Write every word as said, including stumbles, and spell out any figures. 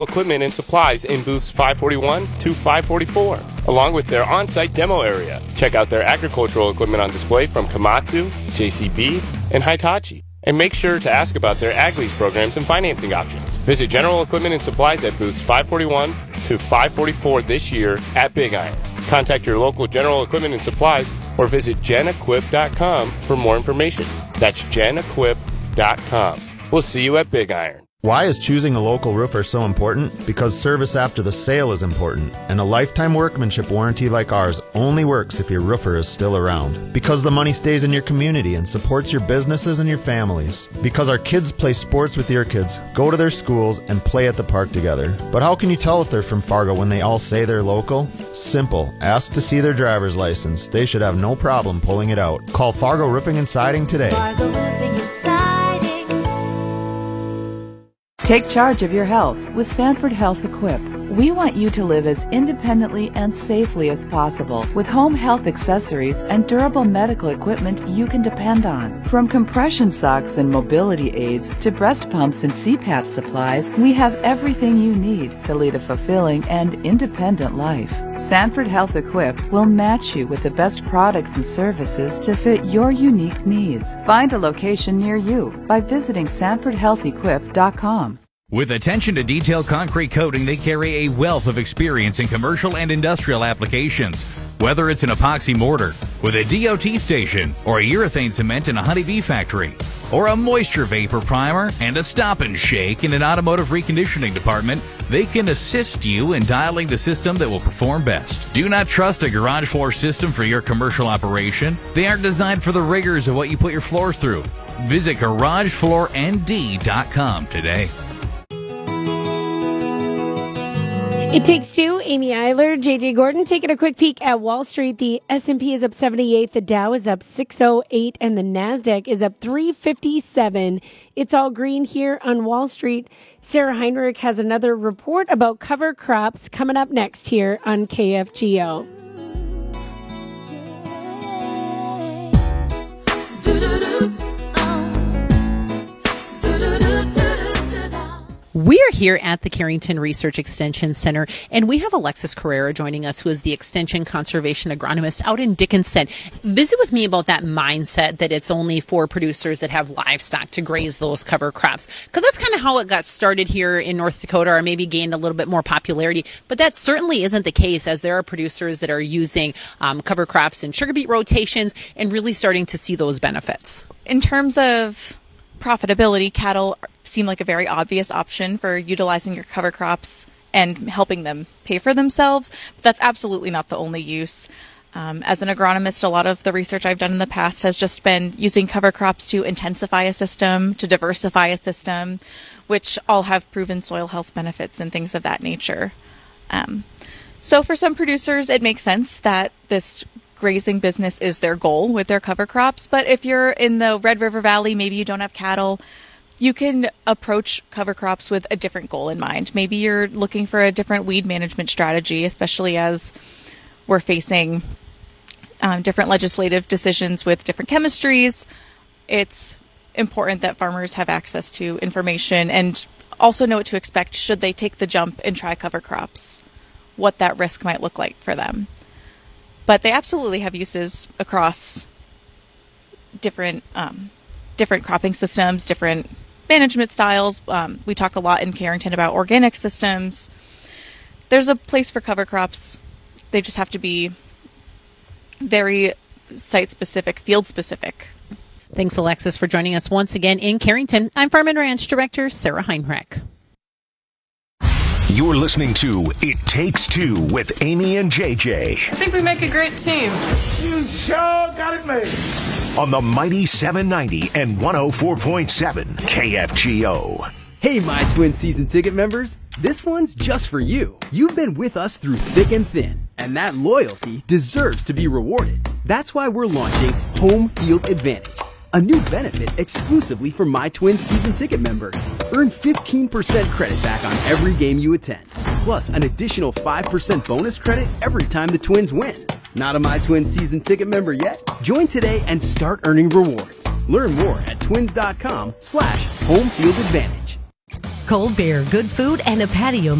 Equipment and supplies in booths five forty-one to five forty-four, along with their on-site demo area. Check out their agricultural equipment on display from Komatsu, J C B, and Hitachi. And make sure to ask about their ag lease programs and financing options. Visit General Equipment and Supplies at booths five forty-one to five forty-four this year at Big Iron. Contact your local General Equipment and Supplies or visit gen equip dot com for more information. That's gen equip dot com. We'll see you at Big Iron. Why is choosing a local roofer so important? Because service after the sale is important, and a lifetime workmanship warranty like ours only works if your roofer is still around. Because the money stays in your community and supports your businesses and your families. Because our kids play sports with your kids, go to their schools, and play at the park together. But how can you tell if they're from Fargo when they all say they're local? Simple. Ask to see their driver's license. They should have no problem pulling it out. Call Fargo Roofing and Siding today. Fargo Roofing and Siding. Take charge of your health with Sanford Health Equip. We want you to live as independently and safely as possible with home health accessories and durable medical equipment you can depend on. From compression socks and mobility aids to breast pumps and C PAP supplies, we have everything you need to lead a fulfilling and independent life. Sanford Health Equip will match you with the best products and services to fit your unique needs. Find a location near you by visiting sanford health equip dot com. With attention to detail concrete coating, they carry a wealth of experience in commercial and industrial applications. Whether it's an epoxy mortar with a D O T station, or a urethane cement in a honeybee factory, or a moisture vapor primer and a stop and shake in an automotive reconditioning department, they can assist you in dialing the system that will perform best. Do not trust a garage floor system for your commercial operation. They aren't designed for the rigors of what you put your floors through. Visit garage floor n d dot com today. It Takes Two, Amy Eiler, J J Gordon, taking a quick peek at Wall Street. The S and P is up seventy-eight, the Dow is up six oh eight, and the NASDAQ is up three fifty-seven. It's all green here on Wall Street. Sarah Heinrich has another report about cover crops coming up next here on K F G O. We are here at the Carrington Research Extension Center, and we have Alexis Carrera joining us, who is the Extension Conservation Agronomist out in Dickinson. Visit with me about that mindset that it's only for producers that have livestock to graze those cover crops, because that's kind of how it got started here in North Dakota, or maybe gained a little bit more popularity. But that certainly isn't the case, as there are producers that are using um, cover crops and sugar beet rotations and really starting to see those benefits. In terms of profitability, cattle seem like a very obvious option for utilizing your cover crops and helping them pay for themselves, but that's absolutely not the only use. Um, as an agronomist, a lot of the research I've done in the past has just been using cover crops to intensify a system, to diversify a system, which all have proven soil health benefits and things of that nature. Um, so for some producers, it makes sense that this grazing business is their goal with their cover crops, but if you're in the Red River Valley, maybe you don't have cattle, you can approach cover crops with a different goal in mind. Maybe you're looking for a different weed management strategy, especially as we're facing um, different legislative decisions with different chemistries. It's important that farmers have access to information and also know what to expect should they take the jump and try cover crops, what that risk might look like for them. But they absolutely have uses across different um, different cropping systems, different management styles. Um, we talk a lot in Carrington about organic systems. There's a place for cover crops. They just have to be very site-specific, field-specific. Thanks, Alexis, for joining us once again in Carrington. I'm Farm and Ranch Director Sarah Heinrich. You're listening to It Takes Two with Amy and J J. I think we make a great team. You sure got it made. On the mighty seven ninety and one oh four point seven K F G O. Hey, My Twin season ticket members. This one's just for you. You've been with us through thick and thin, and that loyalty deserves to be rewarded. That's why we're launching Home Field Advantage, a new benefit exclusively for My Twin season ticket members. Earn fifteen percent credit back on every game you attend, plus an additional five percent bonus credit every time the Twins win. Not a My Twin season ticket member yet? Join today and start earning rewards. Learn more at twins.com slash home field advantage. Cold beer, good food, and a patio